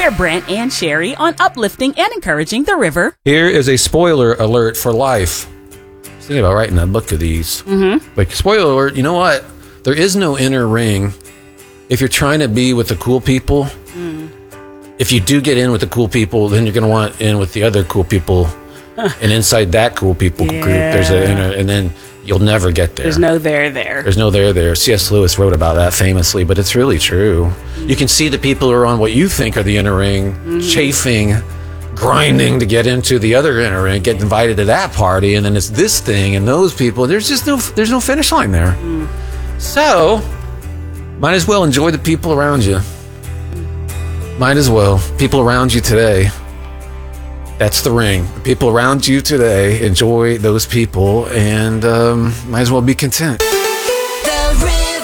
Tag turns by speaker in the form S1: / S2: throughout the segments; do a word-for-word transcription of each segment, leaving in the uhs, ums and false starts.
S1: We're Brent and Sherry on uplifting and encouraging the river.
S2: Here is a spoiler alert for life. I was thinking about writing a book of these. Mm-hmm. Like, spoiler alert, you know what? There is no inner ring. If you're trying to be with the cool people, mm. if you do get in with the cool people, then you're going to want in with the other cool people. And inside that cool people yeah. group, there's an inner, and then you'll never get there.
S1: There's no there there.
S2: There's no there there. C S. Lewis wrote about that famously, but it's really true. Mm. You can see the people who are on what you think are the inner ring, mm. chafing, grinding to get into the other inner ring, get invited to that party, and then it's this thing and those people. There's just no, there's no finish line there. Mm. So, might as well enjoy the people around you. Might as well. People around you today. That's the ring. The people around you today, enjoy those people, and um, might as well be content.
S3: The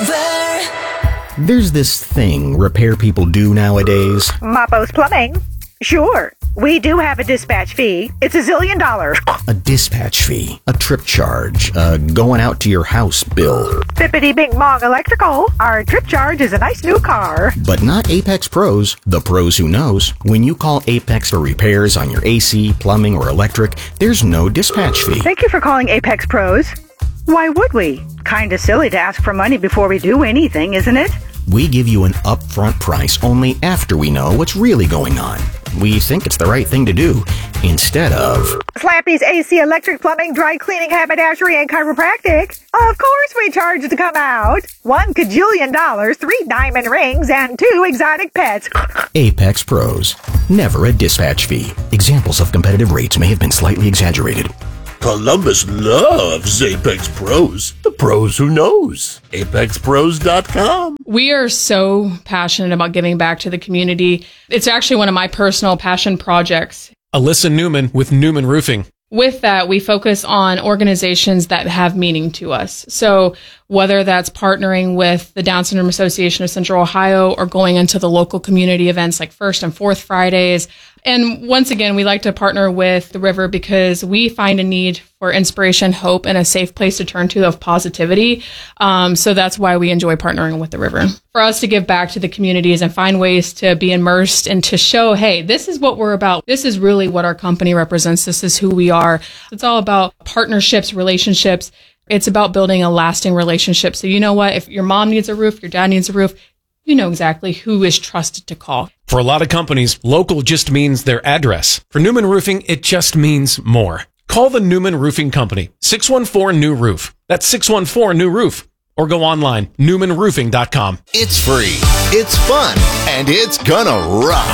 S3: river.
S4: There's this thing repair people do nowadays.
S5: Mapo's Plumbing. Sure. We do have a dispatch fee. It's a zillion dollars.
S4: A dispatch fee, a trip charge, a going out to your house bill.
S5: Bippity Bing Bong Electrical. Our trip charge is a nice new car.
S4: But not Apex Pros, the pros who knows. When you call Apex for repairs on your A C, plumbing, or electric, there's no dispatch fee.
S5: Thank you for calling Apex Pros. Why would we? Kinda silly to ask for money before we do anything, isn't it?
S4: We give you an upfront price only after we know what's really going on. We think it's the right thing to do, instead of
S5: Slappy's A C, electric, plumbing, dry cleaning, haberdashery, and chiropractic. Of course we charge to come out. One cajillion dollars, three diamond rings, and two exotic pets.
S4: Apex Pros. Never a dispatch fee. Examples of competitive rates may have been slightly exaggerated.
S6: Columbus loves Apex Pros. The pros who knows. apex pros dot com.
S7: We are so passionate about giving back to the community. It's actually one of my personal passion projects.
S8: Alyssa Newman with Newman Roofing.
S7: With that, we focus on organizations that have meaning to us. So whether that's partnering with the Down Syndrome Association of Central Ohio or going into the local community events like First and Fourth Fridays. And once again, we like to partner with the river because we find a need for inspiration, hope, and a safe place to turn to of positivity. Um, so that's why we enjoy partnering with the river. For us to give back to the communities and find ways to be immersed and to show, hey, this is what we're about. This is really what our company represents. This is who we are. It's all about partnerships, relationships. It's about building a lasting relationship. So you know what? If your mom needs a roof, your dad needs a roof, you know exactly who is trusted to call.
S8: For a lot of companies, local just means their address. For Newman Roofing, it just means more. Call the Newman Roofing Company, six one four, N E W roof. That's six one four, N E W roof. Or go online, newman roofing dot com.
S9: It's free, it's fun, and it's gonna rock.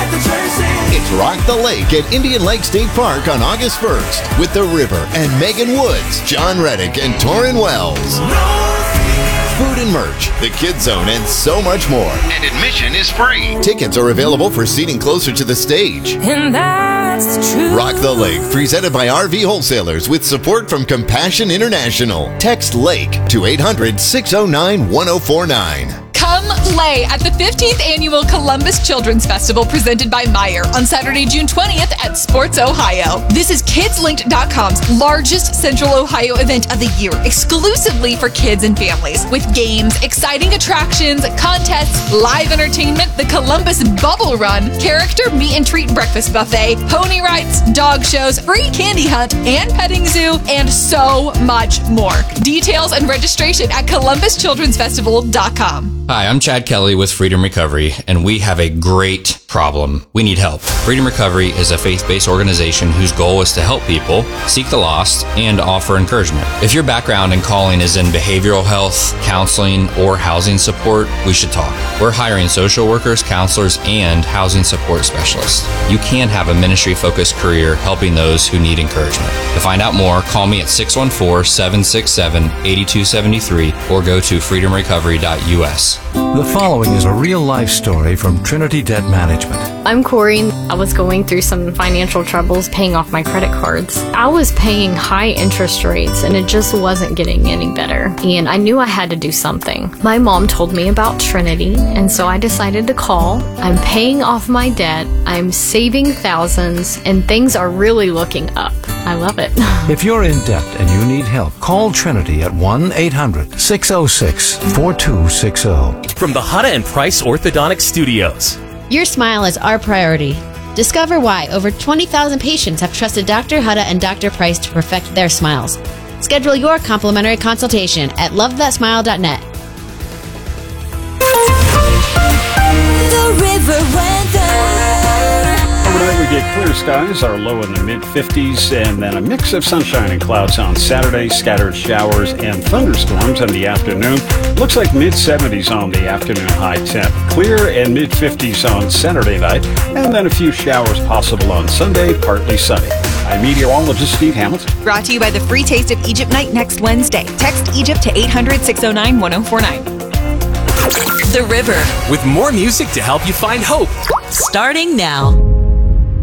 S9: It's Rock the Lake at Indian Lake State Park on August first with The River and Megan Woods, John Reddick, and Torrin Wells. Food and merch, the Kids Zone, and so much more. And admission is free. Tickets are available for seating closer to the stage.
S3: And that's true.
S9: Rock the Lake, presented by R V Wholesalers with support from Compassion International. Text LAKE to eight hundred, six oh nine, one oh four nine.
S10: Come play at the fifteenth Annual Columbus Children's Festival presented by Meijer on Saturday, June twentieth at Sports Ohio. This is kids linked dot com's largest Central Ohio event of the year, exclusively for kids and families. With games, exciting attractions, contests, live entertainment, the Columbus Bubble Run, character meet and treat breakfast buffet, pony rides, dog shows, free candy hunt, and petting zoo, and so much more. Details and registration at columbus children's festival dot com.
S11: Hi, I'm Chad Kelly with Freedom Recovery, and we have a great problem. We need help. Freedom Recovery is a faith-based organization whose goal is to help people, seek the lost, and offer encouragement. If your background and calling is in behavioral health, counseling, or housing support, we should talk. We're hiring social workers, counselors, and housing support specialists. You can have a ministry-focused career helping those who need encouragement. To find out more, call me at six one four, seven six seven, eight two seven three or go to freedom recovery dot U S.
S12: The following is a real-life story from Trinity Debt Management.
S13: I'm Corey. I was going through some financial troubles paying off my credit cards. I was paying high interest rates and it just wasn't getting any better. And I knew I had to do something. My mom told me about Trinity, and so I decided to call. I'm paying off my debt, I'm saving thousands, and things are really looking up. I love it.
S12: If you're in debt and you need help, call Trinity at one eight hundred, six oh six, four two six oh.
S14: From the Hutta and Price Orthodontic Studios. Your smile is our priority. Discover why over twenty thousand patients have trusted Doctor Hutta and Doctor Price to perfect their smiles. Schedule your complimentary consultation at love that smile dot net.
S3: The River Weather.
S15: Overnight, we get clear skies, our low in the mid-fifties, and then a mix of sunshine and clouds on Saturday, scattered showers and thunderstorms in the afternoon. Looks like mid-seventies on the afternoon high temp. Clear and mid-fifties on Saturday night, and then a few showers possible on Sunday, partly sunny. I'm meteorologist Steve Hamilton.
S16: Brought to you by the Free Taste of Egypt Night next Wednesday. Text Egypt to eight hundred, six oh nine, one oh four nine.
S3: The River.
S17: With more music to help you find hope.
S3: Starting now.